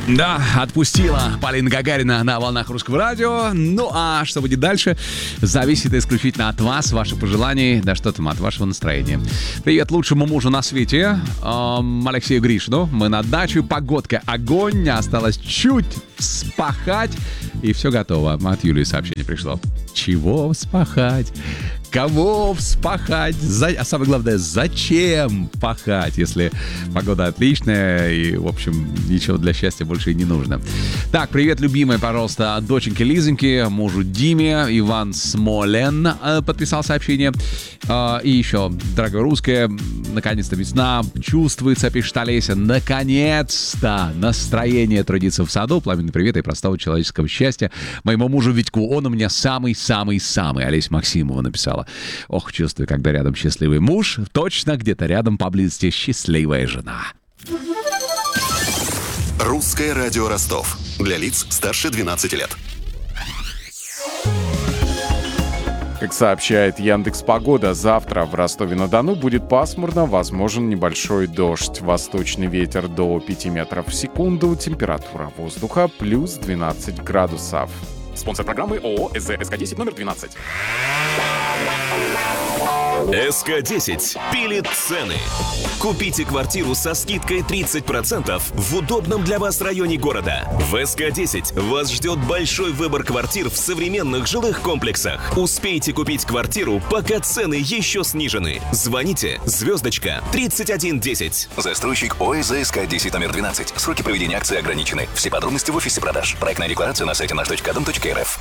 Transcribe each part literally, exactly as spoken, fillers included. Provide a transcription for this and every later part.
Да, отпустила Полина Гагарина на волнах Русского радио. Ну, а что будет дальше, зависит исключительно от вас, ваших пожеланий, да что там, от вашего настроения. Привет лучшему мужу на свете, эм, Алексею Гришину. Мы на даче, погодка огонь, осталось чуть вспахать, и все готово. От Юлии сообщение пришло. Чего вспахать? Кого вспахать? За... А самое главное, зачем пахать, если погода отличная и, в общем, ничего для счастья больше и не нужно. Так, привет, любимая, пожалуйста, от доченьки Лизоньки, мужу Диме, Иван Смолен э, подписал сообщение. Э, и еще, дорогая русская, наконец-то весна чувствуется, пишет Олеся. Наконец-то настроение трудиться в саду. Пламенный привет и простого человеческого счастья моему мужу Витьку. Он у меня самый-самый-самый. Олеся Максимова написала. Ох, чувствую, когда рядом счастливый муж, точно где-то рядом поблизости счастливая жена. Русское радио Ростов. Для лиц старше двенадцати лет. Как сообщает Яндекс.Погода, завтра в Ростове-на-Дону будет пасмурно, возможен небольшой дождь. Восточный ветер до пяти метров в секунду, температура воздуха плюс двенадцать градусов. Спонсор программы ООО СЗ десять номер двенадцать. эс ка десять пилит цены. Купите квартиру со скидкой тридцать процентов в удобном для вас районе города. В эс ка десять вас ждет большой выбор квартир в современных жилых комплексах. Успейте купить квартиру, пока цены еще снижены. Звоните звездочка тридцать один десять. Застройщик ООО эс ка десять номер двенадцать. Сроки проведения акции ограничены. Все подробности в офисе продаж. Проектная декларация на сайте наш точка дом точка эр эф.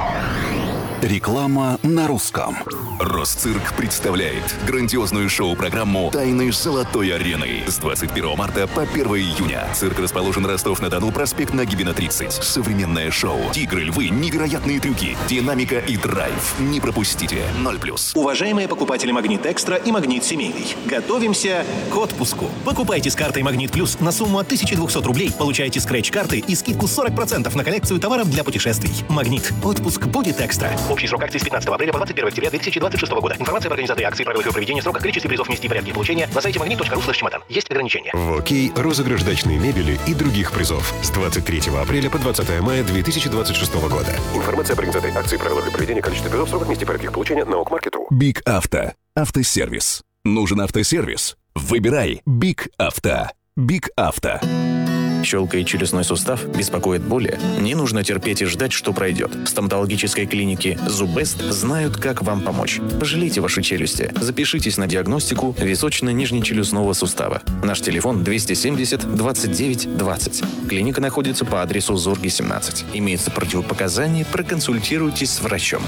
Реклама на русском. Росцирк представляет грандиозную шоу-программу «Тайны Золотой арены» с двадцать первого марта по первого июня. Цирк расположен Ростов-на-Дону, проспект Нагибина, тридцать. Современное шоу. Тигры, львы, невероятные трюки, динамика и драйв. Не пропустите. ноль плюс. Уважаемые покупатели «Магнит Экстра» и «Магнит Семейный», готовимся к отпуску. Покупайте с картой «Магнит Плюс» на сумму от тысячи двухсот рублей, получаете скретч-карты и скидку сорок процентов на коллекцию товаров для путешествий. «Магнит». Отпуск будет экстра. Общий срок акции с пятнадцатого апреля по двадцать первого октября две тысячи двадцать шестого года. Информация об организации акции, правилах ее проведения, сроках, количестве призов, месте и порядке получения на сайте магнит точка ру слэш чемодан. Есть ограничения. В ОК розыгрыш дачной мебели и других призов с двадцать третьего апреля по двадцатого мая две тысячи двадцать шестого года. Информация об организации акции, правилах ее проведения, количестве призов, сроках, месте и порядке получения на окмаркет.ру. Биг Авто. Автосервис. Нужен автосервис? Выбирай Биг Авто. Биг Авто. Щелкает челюстной сустав, беспокоит боли? Не нужно терпеть и ждать, что пройдет. В стоматологической клинике Зубест знают, как вам помочь. Пожалейте ваши челюсти. Запишитесь на диагностику височно-нижнечелюстного сустава. Наш телефон двести семьдесят двадцать девять двадцать. Клиника находится по адресу Зорги, семнадцать. Имеются противопоказания, проконсультируйтесь с врачом.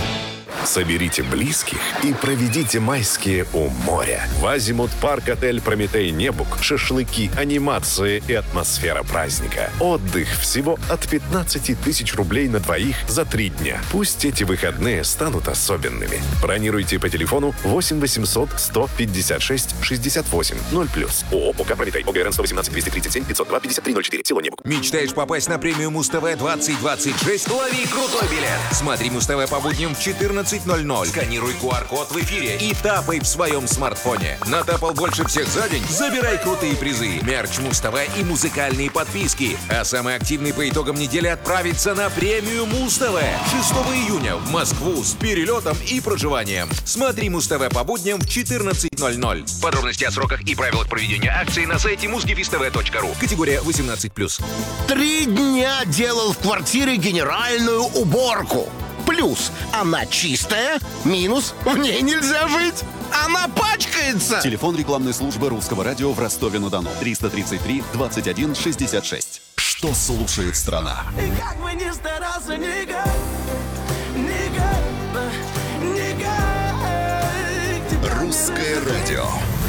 Соберите близких и проведите майские у моря. В Азимут-парк-отель «Прометей Небук» шашлыки, анимация и атмосфера праздника. Отдых всего от пятнадцати тысяч рублей на двоих за три дня. Пусть эти выходные станут особенными. Бронируйте по телефону восемь восемьсот сто пятьдесят шесть шестьдесят восемь ноль плюс. ООО «ОК Прометей». ОГРН сто восемнадцать двести тридцать семь пятьсот два пятьдесят три ноль четыре. Село Небук. Мечтаешь попасть на премию Муз-ТВ двадцать двадцать шесть? Лови крутой билет! Смотри Муз-ТВ по будням в четырнадцать ноль ноль. Сканируй ку ар-код в эфире и тапай в своем смартфоне. Натапал больше всех за день? Забирай крутые призы, мерч Муз-ТВ и музыкальные подписки. А самый активный по итогам недели отправится на премию Муз-ТВ шестого июня в Москву с перелетом и проживанием. Смотри Муз-ТВ по будням в четырнадцать ноль ноль. Подробности о сроках и правилах проведения акции на сайте муз дефис тэ вэ точка ру. Категория восемнадцать плюс. Три дня делал в квартире генеральную уборку. Плюс она чистая, минус в ней нельзя жить. Она пачкается. Телефон рекламной службы Русского радио в Ростове-на-Дону. триста тридцать три двадцать один шестьдесят шесть. Что слушает страна? И как бы ни старался, никак, никак, никак. Русское радио.